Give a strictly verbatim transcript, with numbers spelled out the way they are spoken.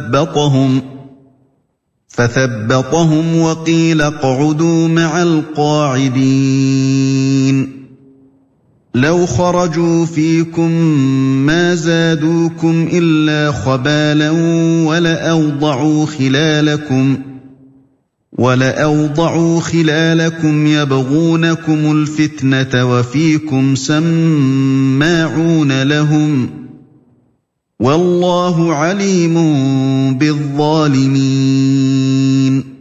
فثبطهم فثبطهم وقيل اقعدوا مع القاعدين لو خرجوا فيكم ما زادوكم إلا خبالا ولأوضعوا خلالكم ولأوضعوا خلالكم يبغونكم الفتنة وفيكم سماعون لهم والله عليم بالظالمين